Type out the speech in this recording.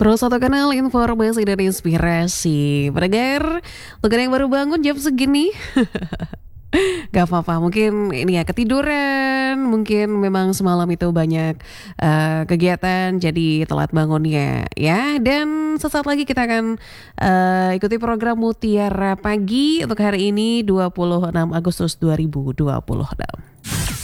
Pro satu kanal informasi dan inspirasi. Pendengar, untuk yang baru bangun jam segini, gak apa-apa. Mungkin ini ya ketiduran, mungkin memang semalam itu banyak kegiatan, jadi telat bangunnya ya. Dan sesaat lagi kita akan ikuti program Mutiara Pagi untuk hari ini 26 Agustus 2026.